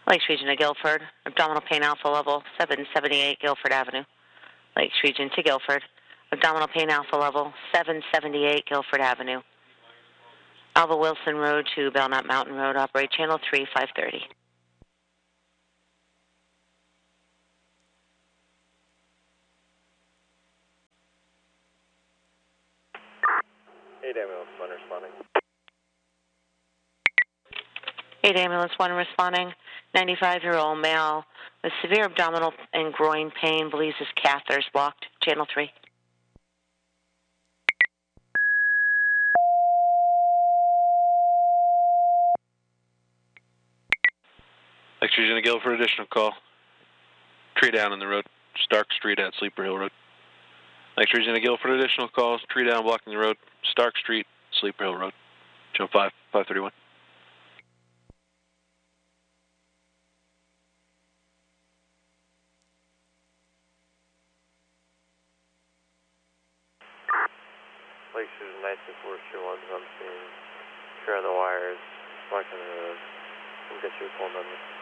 Lakes Region to Guilford, abdominal pain alpha level 778 Guilford Avenue. Lakes Region to Guilford, abdominal pain alpha level 778 Guilford Avenue. Alva Wilson Road to Belknap Mountain Road, operate channel 3, 530. Ambulance 1 responding. 8 Ambulance 1 responding. 95-year-old male with severe abdominal and groin pain, believes his catheter is blocked. Channel 3. Lakes Region to Guilford, additional call. Tree down in the road. Stark Street at Sleeper Hill Road. Lakes Region to Guilford, additional calls. Tree down blocking the road. Stark Street, Sleeper Hill Road. Channel 5, 531. Lakes Region 924 Shoreline, I'm seeing. Share the wires, blocking the road. We'll get you a call number.